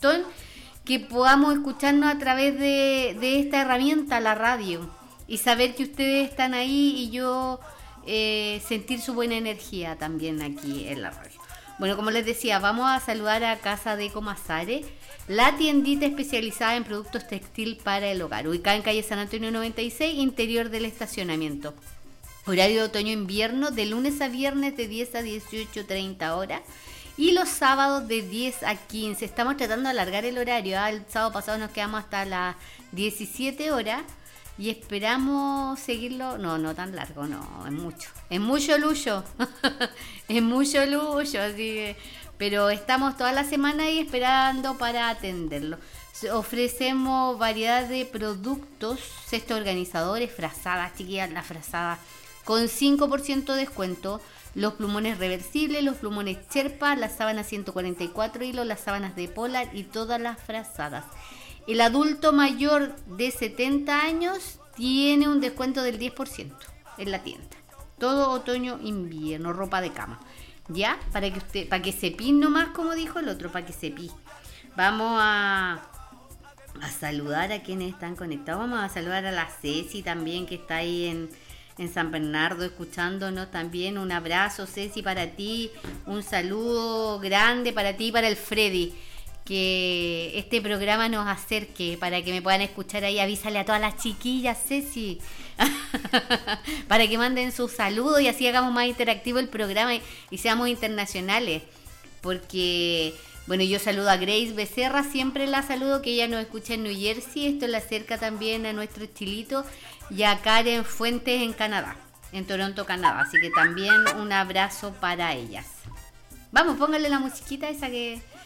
montón que podamos escucharnos a través de esta herramienta, la radio, y saber que ustedes están ahí y yo sentir su buena energía también aquí en la radio. Bueno, como les decía, vamos a saludar a Casa de Comasare, la tiendita especializada en productos textil para el hogar, ubicada en calle San Antonio 96, interior del estacionamiento. Horario de otoño-invierno, de lunes a viernes de 10 a 18:30 horas. Y los sábados de 10 a 15. Estamos tratando de alargar el horario. El sábado pasado nos quedamos hasta las 17 horas. Y esperamos seguirlo. No tan largo, no, es mucho. Es mucho lucho. Es mucho lucho. Así que, pero estamos toda la semana ahí esperando para atenderlo. Ofrecemos variedad de productos, cestos organizadores, frazadas, chiquillas, las frazadas con 5% de descuento. Los plumones reversibles, los plumones Sherpa, las sábanas 144 hilos, las sábanas de polar y todas las frazadas. El adulto mayor de 70 años tiene un descuento del 10% en la tienda. Todo otoño, invierno, ropa de cama. ¿Ya? Para que se pin nomás, como dijo el otro, para que se pin. Vamos a saludar a quienes están conectados. Vamos a saludar a la Ceci también, que está ahí en San Bernardo escuchándonos también. Un abrazo, Ceci, para ti, un saludo grande para ti y para el Freddy, que este programa nos acerque para que me puedan escuchar ahí. Avísale a todas las chiquillas, Ceci, para que manden sus saludos y así hagamos más interactivo el programa y seamos internacionales, porque bueno, yo saludo a Grace Becerra, siempre la saludo, que ella nos escucha en New Jersey. Esto la acerca también a nuestro Chilito, y a Karen Fuentes en Canadá, en Toronto, Canadá. Así que también un abrazo para ellas. Vamos, póngale la musiquita esa que